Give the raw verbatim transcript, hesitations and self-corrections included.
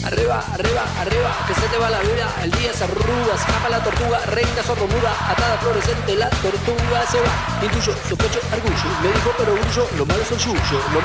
Arriba, arriba, arriba, que se te va la vida. El día se arruga, escapa la tortuga, reina sordomuda, atada fluorescente, la tortuga se va. Intuyo, sospecho, argullo. Me dijo pero grullo, lo malo es el yuyo. Lo